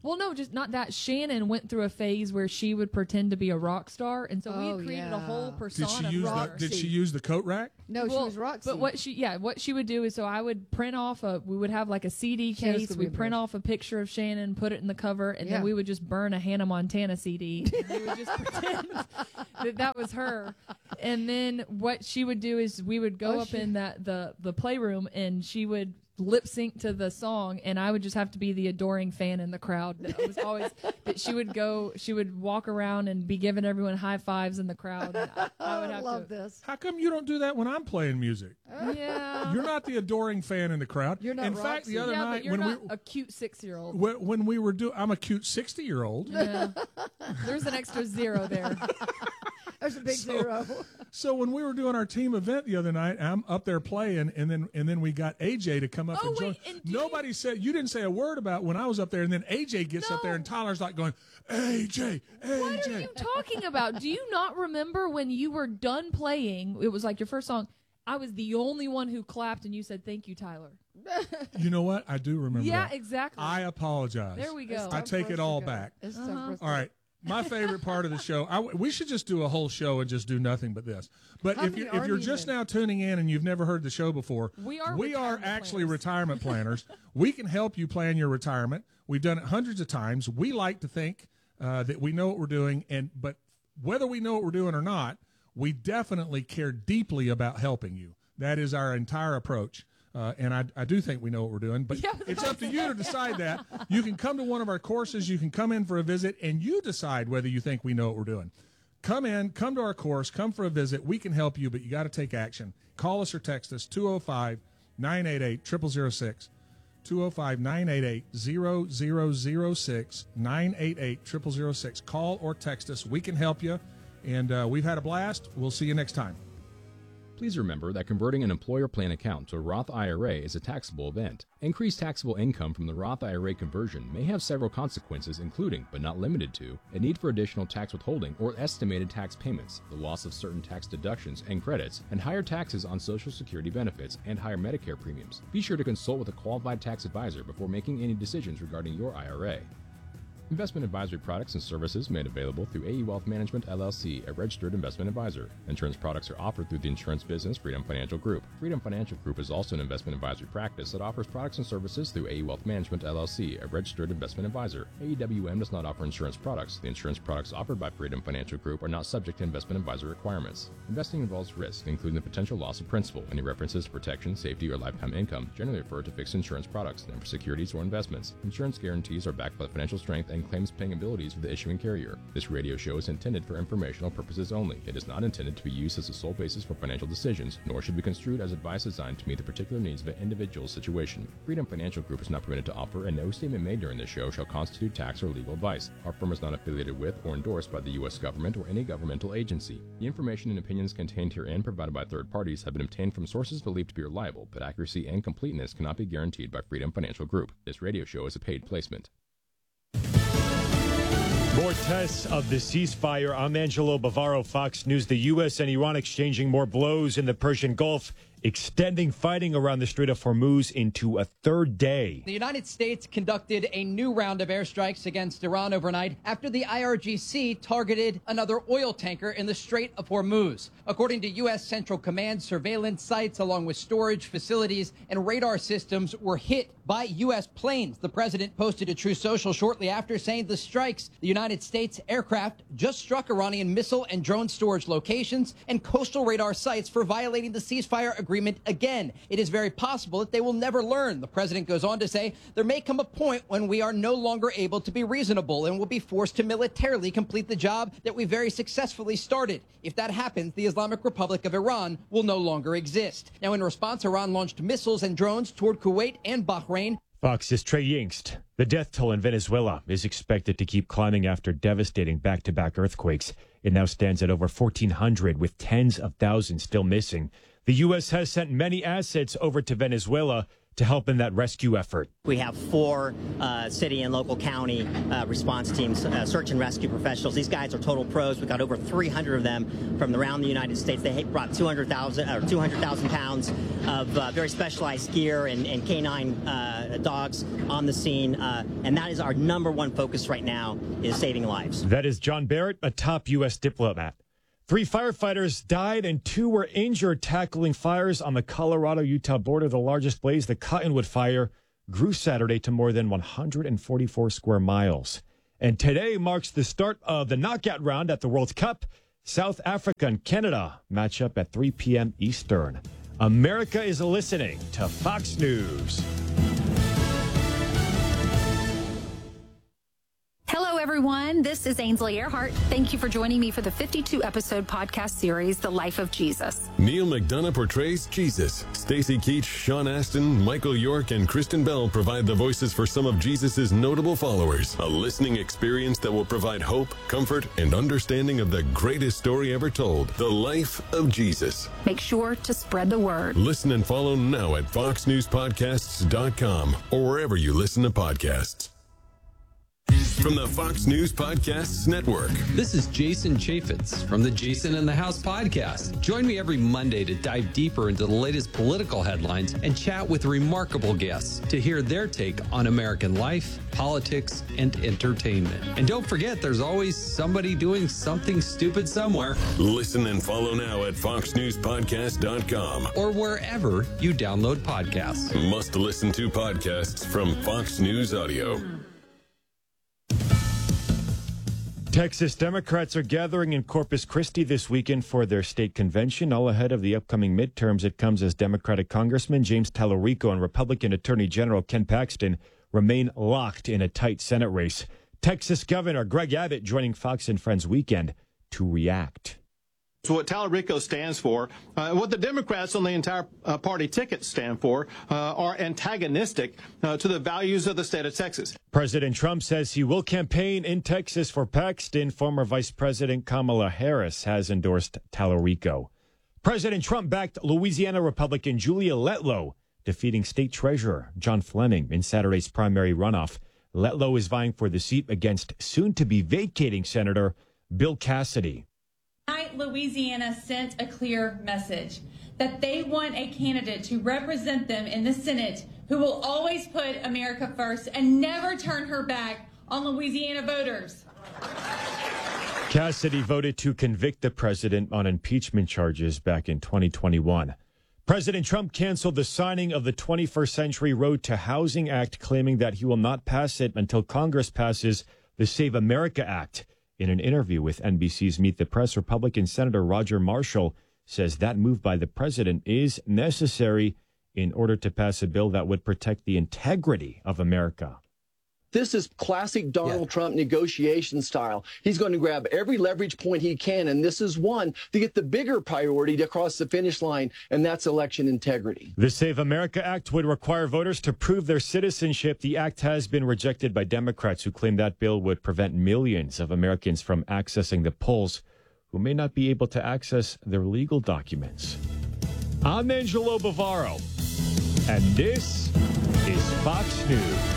Well, no, just not that. Shannon went through a phase where she would pretend to be a rock star, and so we had created a whole persona. Did she use the coat rack? No, she was Roxy. But what she would do is, so I would print off we would have like a CD case. We'd print off a picture of Shannon, put it in the cover, and then we would just burn a Hannah Montana CD. And we would just pretend that was her. And then what she would do is we would go up in the playroom, and she would lip sync to the song, and I would just have to be the adoring fan in the crowd. That was always that she would walk around and be giving everyone high fives in the crowd. And I would have love this. How come you don't do that when I'm playing music? Yeah, you're not the adoring fan in the crowd. You're not. In fact, the other night but you're not a cute 6-year-old. When we were I'm a cute 60-year-old. Yeah, there's an extra 0 there. There's a big 0. So when we were doing our team event the other night, I'm up there playing, and then we got AJ to come up and join. Nobody said, you didn't say a word about when I was up there, and then AJ gets up there, and Tyler's like going, AJ. What are you talking about? Do you not remember when you were done playing? It was like your first song. I was the only one who clapped, and you said, "Thank you, Tyler." You know what? I do remember. Yeah, that. exactly. I apologize. There we go. I take it all back. All right. My favorite part of the show, we should just do a whole show and just do nothing but this. But if you're just now tuning in and you've never heard the show before, we are actually retirement planners. We can help you plan your retirement. We've done it hundreds of times. We like to think that we know what we're doing, but whether we know what we're doing or not, we definitely care deeply about helping you. That is our entire approach. And I do think we know what we're doing, but it's up to you to decide that. You can come to one of our courses. You can come in for a visit, and you decide whether you think we know what we're doing. Come to our course, come for a visit. We can help you, but you got to take action. Call us or text us, 205-988-0006, 205-988-0006, 988-0006. Call or text us. We can help you, and we've had a blast. We'll see you next time. Please remember that converting an employer plan account to a Roth IRA is a taxable event. Increased taxable income from the Roth IRA conversion may have several consequences, including, but not limited to, a need for additional tax withholding or estimated tax payments, the loss of certain tax deductions and credits, and higher taxes on Social Security benefits and higher Medicare premiums. Be sure to consult with a qualified tax advisor before making any decisions regarding your IRA. Investment advisory products and services made available through AE Wealth Management, LLC, a registered investment advisor. Insurance products are offered through the insurance business Freedom Financial Group. Freedom Financial Group is also an investment advisory practice that offers products and services through AE Wealth Management, LLC, a registered investment advisor. AEWM does not offer insurance products. The insurance products offered by Freedom Financial Group are not subject to investment advisor requirements. Investing involves risk, including the potential loss of principal. Any references to protection, safety, or lifetime income generally refer to fixed insurance products, never securities or investments. Insurance guarantees are backed by the financial strength and claims-paying abilities of the issuing carrier. This radio show is intended for informational purposes only. It is not intended to be used as a sole basis for financial decisions, nor should be construed as advice designed to meet the particular needs of an individual's situation. Freedom Financial Group is not permitted to offer, and no statement made during this show shall constitute tax or legal advice. Our firm is not affiliated with or endorsed by the U.S. government or any governmental agency. The information and opinions contained herein provided by third parties have been obtained from sources believed to be reliable, but accuracy and completeness cannot be guaranteed by Freedom Financial Group. This radio show is a paid placement. More tests of the ceasefire. I'm Angelo Bavaro, Fox News. The U.S. and Iran exchanging more blows in the Persian Gulf, extending fighting around the Strait of Hormuz into a third day. The United States conducted a new round of airstrikes against Iran overnight after the IRGC targeted another oil tanker in the Strait of Hormuz. According to U.S. Central Command, surveillance sites along with storage facilities and radar systems were hit by U.S. planes. The president posted a Truth Social shortly after saying the strikes, the United States aircraft just struck Iranian missile and drone storage locations and coastal radar sites for violating the ceasefire agreement again. It is very possible that they will never learn. The president goes on to say there may come a point when we are no longer able to be reasonable and will be forced to militarily complete the job that we very successfully started. If that happens, the Islamic Republic of Iran will no longer exist. Now, in response, Iran launched missiles and drones toward Kuwait and Bahrain. Fox's Trey Yingst. The death toll in Venezuela is expected to keep climbing after devastating back-to-back earthquakes. It now stands at over 1,400, with tens of thousands still missing. The U.S. has sent many assets over to Venezuela to help in that rescue effort. We have 4 city and local county response teams, search and rescue professionals. These guys are total pros. We've got over 300 of them from around the United States. They brought 200,000 pounds of very specialized gear and canine dogs on the scene. And that is our number one focus right now, is saving lives. That is John Barrett, a top U.S. diplomat. 3 firefighters died and 2 were injured tackling fires on the Colorado-Utah border. The largest blaze, the Cottonwood Fire, grew Saturday to more than 144 square miles. And today marks the start of the knockout round at the World Cup. South Africa and Canada match up at 3 p.m. Eastern. America is listening to Fox News. Hello, everyone. This is Ainsley Earhart. Thank you for joining me for the 52-episode podcast series, The Life of Jesus. Neil McDonough portrays Jesus. Stacey Keach, Sean Astin, Michael York, and Kristen Bell provide the voices for some of Jesus's notable followers. A listening experience that will provide hope, comfort, and understanding of the greatest story ever told, The Life of Jesus. Make sure to spread the word. Listen and follow now at foxnewspodcasts.com or wherever you listen to podcasts. From the Fox News Podcasts Network. This is Jason Chaffetz from the Jason in the House podcast. Join me every Monday to dive deeper into the latest political headlines and chat with remarkable guests to hear their take on American life, politics, and entertainment. And don't forget, there's always somebody doing something stupid somewhere. Listen and follow now at foxnewspodcast.com or wherever you download podcasts. Must listen to podcasts from Fox News Audio. Texas Democrats are gathering in Corpus Christi this weekend for their state convention. All ahead of the upcoming midterms, it comes as Democratic Congressman James Tallarico and Republican Attorney General Ken Paxton remain locked in a tight Senate race. Texas Governor Greg Abbott joining Fox and Friends Weekend to react. So what Tallarico stands for, what the Democrats on the entire party ticket stand for, are antagonistic to the values of the state of Texas. President Trump says he will campaign in Texas for Paxton. Former Vice President Kamala Harris has endorsed Tallarico. President Trump backed Louisiana Republican Julia Letlow, defeating State Treasurer John Fleming in Saturday's primary runoff. Letlow is vying for the seat against soon-to-be vacating Senator Bill Cassidy. Tonight, Louisiana sent a clear message that they want a candidate to represent them in the Senate who will always put America first and never turn her back on Louisiana voters. Cassidy voted to convict the president on impeachment charges back in 2021. President Trump canceled the signing of the 21st Century Road to Housing Act, claiming that he will not pass it until Congress passes the Save America Act. In an interview with NBC's Meet the Press, Republican Senator Roger Marshall says that move by the president is necessary in order to pass a bill that would protect the integrity of America. This is classic Donald Trump negotiation style. He's going to grab every leverage point he can, and this is one to get the bigger priority to cross the finish line, and that's election integrity. The Save America Act would require voters to prove their citizenship. The act has been rejected by Democrats who claim that bill would prevent millions of Americans from accessing the polls who may not be able to access their legal documents. I'm Angelo Bavaro, and this is Fox News.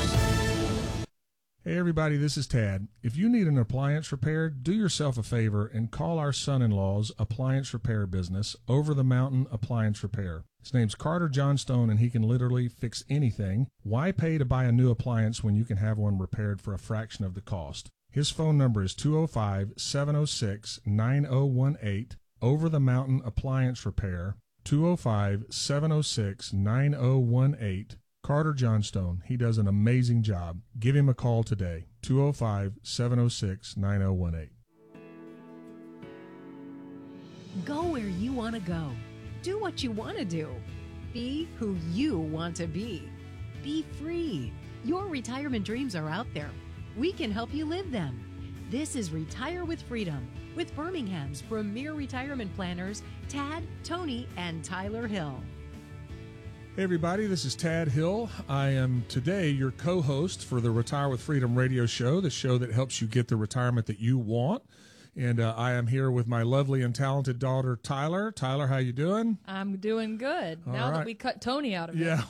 Hey everybody, this is Tad. If you need an appliance repaired, do yourself a favor and call our son-in-law's appliance repair business, Over the Mountain Appliance Repair. His name's Carter Johnstone, and he can literally fix anything. Why pay to buy a new appliance when you can have one repaired for a fraction of the cost? His phone number is 205-706-9018, Over the Mountain Appliance Repair, 205-706-9018. Carter Johnstone. He does an amazing job. Give him a call today, 205-706-9018. Go where you want to go. Do what you want to do. Be who you want to be. Be free. Your retirement dreams are out there. We can help you live them. This is Retire with Freedom with Birmingham's premier retirement planners, Tad, Tony, and Tyler Hill. Hey everybody, this is Tad Hill. I am today your co-host for the Retire with Freedom radio show, the show that helps you get the retirement that you want. And I am here with my lovely and talented daughter, Tyler. Tyler, how you doing? I'm doing good. All now right. that we cut Tony out of it. Yeah.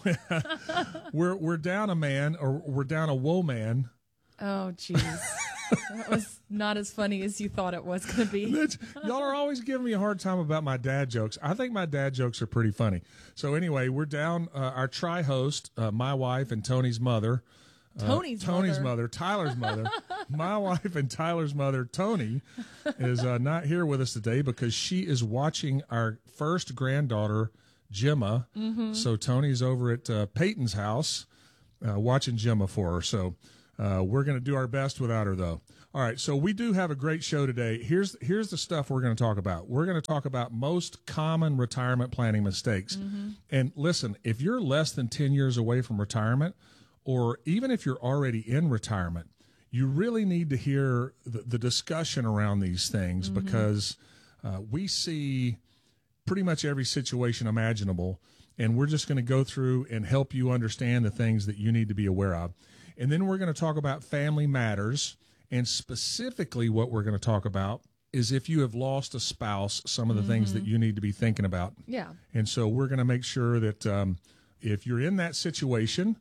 we're down a man, or we're down a woe man. Oh, jeez. That was not as funny as you thought it was going to be. Y'all are always giving me a hard time about my dad jokes. I think my dad jokes are pretty funny. So anyway, we're down our tri-host, my wife and Tony's mother. Tony's mother, Tyler's mother. My wife and Tyler's mother, Tony, is not here with us today because she is watching our first granddaughter, Gemma. Mm-hmm. So Tony's over at Peyton's house watching Gemma for her. So we're going to do our best without her, though. All right, so we do have a great show today. Here's the stuff we're going to talk about. We're going to talk about most common retirement planning mistakes. Mm-hmm. And listen, if you're less than 10 years away from retirement, or even if you're already in retirement, you really need to hear the discussion around these things because we see pretty much every situation imaginable, and we're just going to go through and help you understand the things that you need to be aware of. And then we're going to talk about family matters, and specifically what we're going to talk about is if you have lost a spouse, some of the things that you need to be thinking about. Yeah. And so we're going to make sure that if you're in that situation,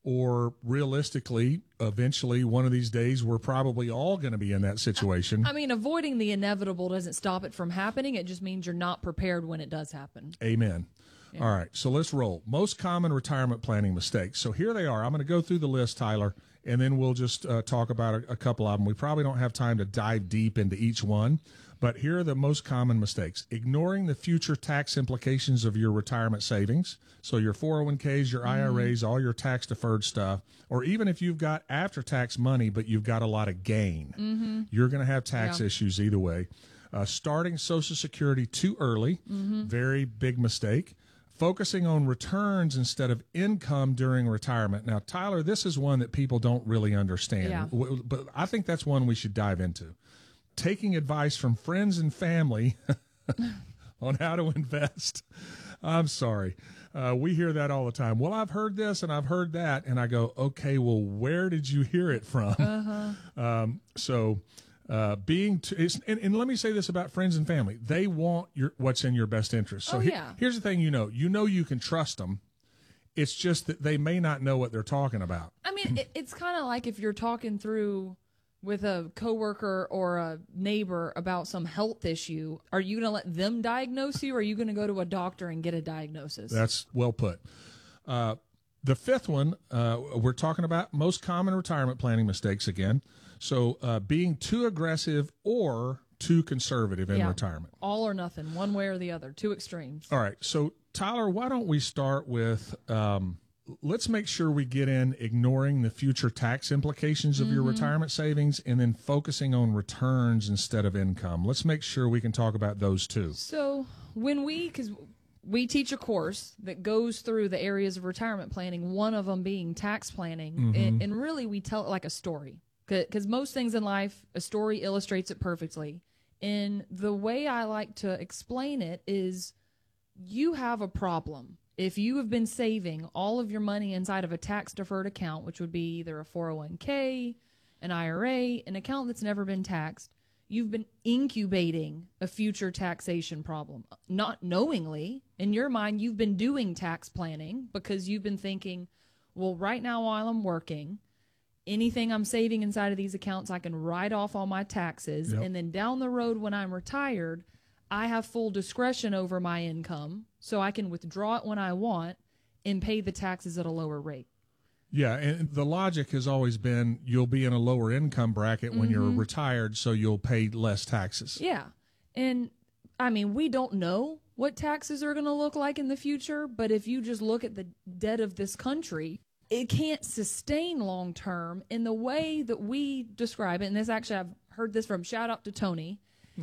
or realistically, eventually, one of these days, we're probably all going to be in that situation. I mean, avoiding the inevitable doesn't stop it from happening. It just means you're not prepared when it does happen. Amen. Yeah. All right, so let's roll. Most common retirement planning mistakes. So here they are. I'm going to go through the list, Tyler, and then we'll just talk about a couple of them. We probably don't have time to dive deep into each one, but here are the most common mistakes. Ignoring the future tax implications of your retirement savings. So your 401ks, your IRAs, all your tax-deferred stuff, or even if you've got after-tax money but you've got a lot of gain, you're going to have tax issues either way. Starting Social Security too early, very big mistake. Focusing on returns instead of income during retirement. Now, Tyler, this is one that people don't really understand, but I think that's one we should dive into. Taking advice from friends and family on how to invest. I'm sorry. We hear that all the time. Well, I've heard this and I've heard that. And I go, okay, well, where did you hear it from? And let me say this about friends and family. They want what's in your best interest. So here's the thing, you can trust them. It's just that they may not know what they're talking about. I mean, it's kind of like if you're talking through with a coworker or a neighbor about some health issue, are you going to let them diagnose you, or are you going to go to a doctor and get a diagnosis? That's well put. The fifth one, we're talking about most common retirement planning mistakes again. So being too aggressive or too conservative in retirement. All or nothing, one way or the other, two extremes. All right. So, Tyler, why don't we start with let's make sure we get in ignoring the future tax implications of your retirement savings and then focusing on returns instead of income. Let's make sure we can talk about those two. So because we teach a course that goes through the areas of retirement planning, one of them being tax planning, and really we tell it like a story. Because most things in life, a story illustrates it perfectly. And the way I like to explain it is you have a problem. If you have been saving all of your money inside of a tax-deferred account, which would be either a 401k, an IRA, an account that's never been taxed, you've been incubating a future taxation problem. Not knowingly, in your mind, you've been doing tax planning because you've been thinking, well, right now while I'm working, anything I'm saving inside of these accounts, I can write off all my taxes. Yep. And then down the road when I'm retired, I have full discretion over my income, so I can withdraw it when I want and pay the taxes at a lower rate. Yeah, and the logic has always been you'll be in a lower income bracket when you're retired, so you'll pay less taxes. Yeah. And, I mean, we don't know what taxes are going to look like in the future, but if you just look at the debt of this country, it can't sustain long term in the way that we describe it. And this actually, I've heard this from, shout out to Tony.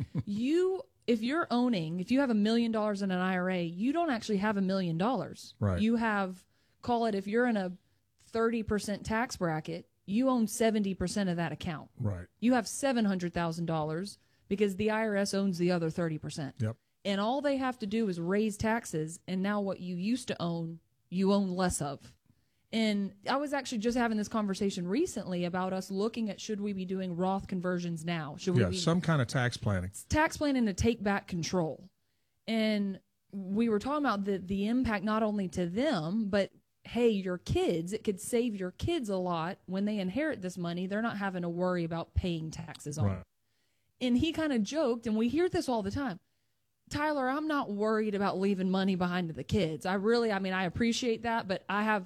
If you have $1 million in an IRA, you don't actually have $1 million. Right. You have, call it, if you're in a 30% tax bracket, you own 70% of that account. Right. You have $700,000 because the IRS owns the other 30%. Yep. And all they have to do is raise taxes, and now what you used to own, you own less of. And I was actually just having this conversation recently about us looking at, should we be doing Roth conversions now? Should we be some kind of tax planning. Tax planning to take back control. And we were talking about the impact not only to them, but hey, your kids, it could save your kids a lot when they inherit this money. They're not having to worry about paying taxes on it. And he kind of joked, and we hear this all the time, Tyler, I'm not worried about leaving money behind to the kids. I appreciate that, but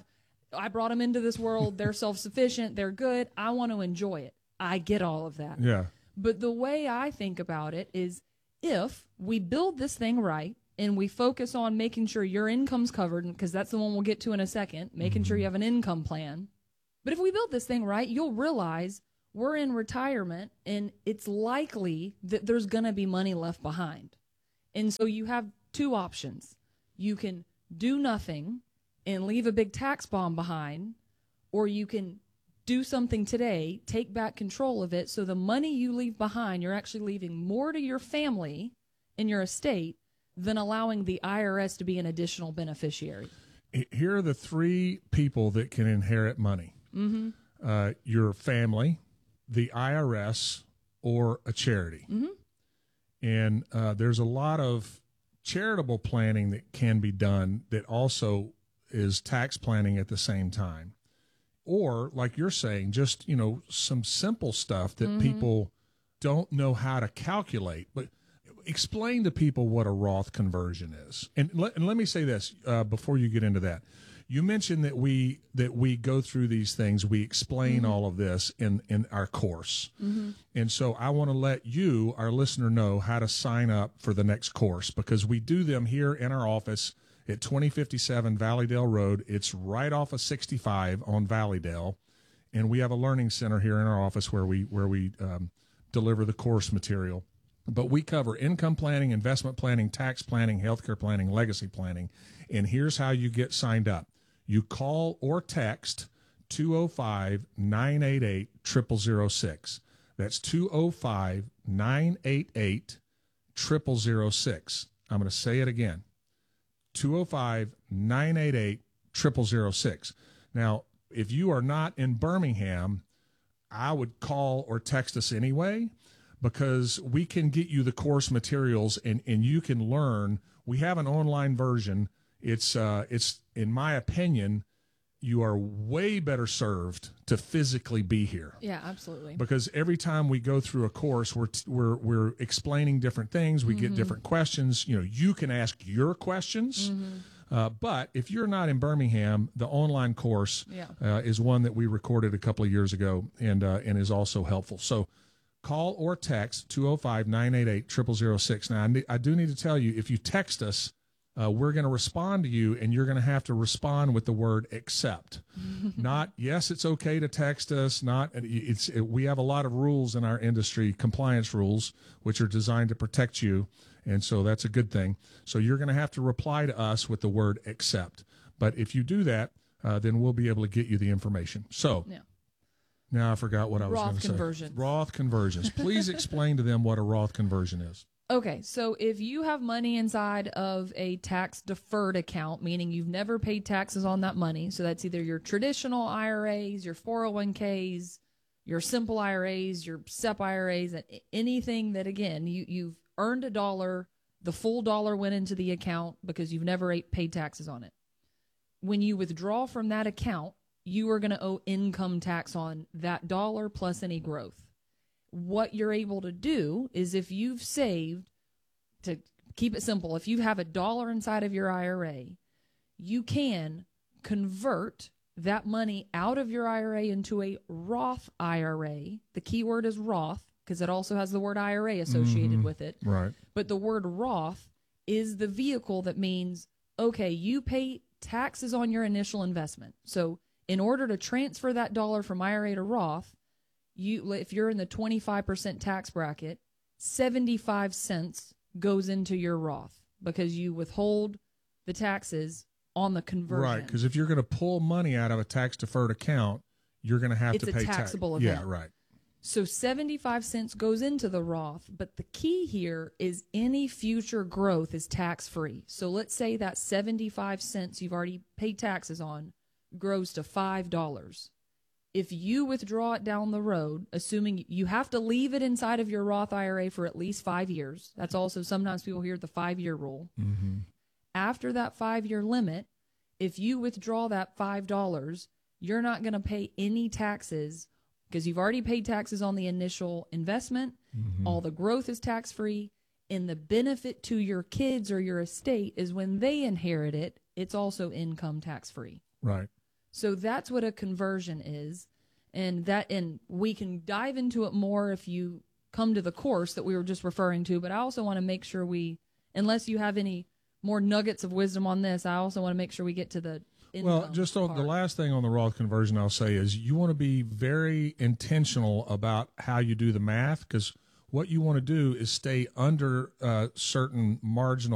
I brought them into this world. They're self-sufficient. They're good. I want to enjoy it. I get all of that. Yeah. But the way I think about it is, if we build this thing right and we focus on making sure your income's covered, because that's the one we'll get to in a second, making sure you have an income plan. But if we build this thing right, you'll realize we're in retirement and it's likely that there's going to be money left behind. And so you have two options. You can do nothing and leave a big tax bomb behind, or you can do something today, take back control of it, so the money you leave behind, you're actually leaving more to your family in your estate than allowing the IRS to be an additional beneficiary. Here are the three people that can inherit money. Mm-hmm. Your family, the IRS, or a charity. Mm-hmm. And there's a lot of charitable planning that can be done that also is tax planning at the same time. Or, like you're saying, just, some simple stuff that people don't know how to calculate. But explain to people what a Roth conversion is. And let me say this before you get into that. You mentioned that we go through these things. We explain all of this in our course. Mm-hmm. And so I want to let you, our listener, know how to sign up for the next course, because we do them here in our office at 2057 Valleydale Road. It's right off of 65 on Valleydale. And we have a learning center here in our office where we deliver the course material. But we cover income planning, investment planning, tax planning, healthcare planning, legacy planning. And here's how you get signed up. You call or text 205-988-0006. That's 205-988-0006. I'm going to say it again. 205-988-0006. Now, if you are not in Birmingham, I would call or text us anyway, because we can get you the course materials and you can learn. We have an online version. It's in my opinion, you are way better served to physically be here. Yeah, absolutely. Because every time we go through a course, we're explaining different things. We get different questions. You can ask your questions. But if you're not in Birmingham, the online course is one that we recorded a couple of years ago and is also helpful. So call or text 205-988-0006. Now, I do need to tell you, if you text us, we're going to respond to you, and you're going to have to respond with the word accept. Not, yes, it's okay to text us. We have a lot of rules in our industry, compliance rules, which are designed to protect you, and so that's a good thing. So you're going to have to reply to us with the word accept. But if you do that, then we'll be able to get you the information. So now I forgot what I was going to say. Roth conversions. Roth conversions. Please explain to them what a Roth conversion is. Okay, so if you have money inside of a tax-deferred account, meaning you've never paid taxes on that money, so that's either your traditional IRAs, your 401ks, your simple IRAs, your SEP IRAs, anything that, again, you've earned $1, the full $1 went into the account because you've never paid taxes on it. When you withdraw from that account, you are going to owe income tax on that $1 plus any growth. What you're able to do is, if you've saved, to keep it simple, if you have $1 inside of your IRA, you can convert that money out of your IRA into a Roth IRA. The key word is Roth, because it also has the word IRA associated with it. Right. But the word Roth is the vehicle that means, okay, you pay taxes on your initial investment. So in order to transfer that $1 from IRA to Roth, if you're in the 25% tax bracket, 75 cents goes into your Roth because you withhold the taxes on the conversion. Right, because if you're going to pull money out of a tax-deferred account, you're going to have to pay tax. It's a taxable event. Yeah, right. So 75 cents goes into the Roth, but the key here is any future growth is tax-free. So let's say that 75 cents you've already paid taxes on grows to $5. If you withdraw it down the road, assuming you have to leave it inside of your Roth IRA for at least 5 years, that's also sometimes people hear the 5-year rule. Mm-hmm. After that 5-year limit, if you withdraw that $5, you're not going to pay any taxes because you've already paid taxes on the initial investment. Mm-hmm. All the growth is tax-free, and the benefit to your kids or your estate is when they inherit it, it's also income tax-free. Right. So that's what a conversion is, and we can dive into it more if you come to the course that we were just referring to, but I also want to make sure unless you have any more nuggets of wisdom on this, I also want to make sure we get to the income. Well, just on the last thing on the Roth conversion I'll say is you want to be very intentional about how you do the math, because what you want to do is stay under certain marginal